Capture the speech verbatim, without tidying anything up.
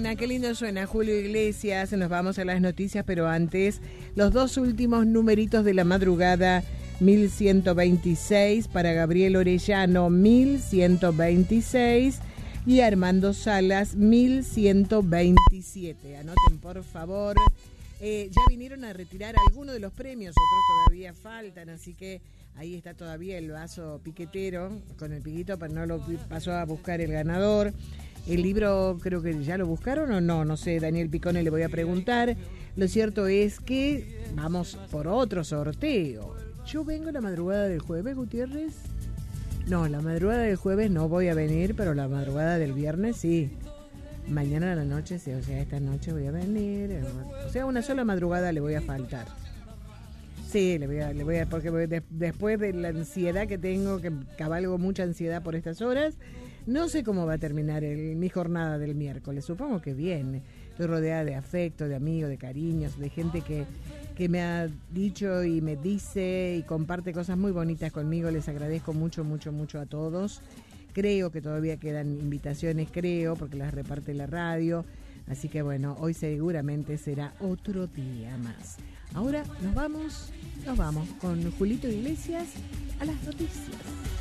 Qué lindo suena Julio Iglesias. Nos vamos a las noticias, pero antes los dos últimos numeritos de la madrugada. Mil ciento veintiséis para Gabriel Orellano, mil ciento veintiséis, y Armando Salas, mil ciento veintisiete. Anoten por favor. Eh, ya vinieron a retirar algunos de los premios, otros todavía faltan, así que ahí está todavía el vaso piquetero con el piquito, pero no lo pasó a buscar el ganador. El libro creo que ya lo buscaron o no, no sé, Daniel Picone le voy a preguntar. Lo cierto es que vamos por otro sorteo. Yo vengo la madrugada del jueves, Gutiérrez. No, la madrugada del jueves no voy a venir, pero la madrugada del viernes sí. Mañana a la noche, sí, o sea, esta noche voy a venir. O sea, una sola madrugada le voy a faltar. Sí, le voy a, le voy a porque de, después de la ansiedad que tengo, que cabalgo mucha ansiedad por estas horas, no sé cómo va a terminar el, mi jornada del miércoles. Supongo que bien. Estoy rodeada de afecto, de amigos, de cariños, de gente que, que me ha dicho y me dice y comparte cosas muy bonitas conmigo. Les agradezco mucho, mucho, mucho a todos. Creo que todavía quedan invitaciones, creo, porque las reparte la radio. Así que bueno, hoy seguramente será otro día más. Ahora nos vamos, nos vamos con Julito Iglesias a las noticias.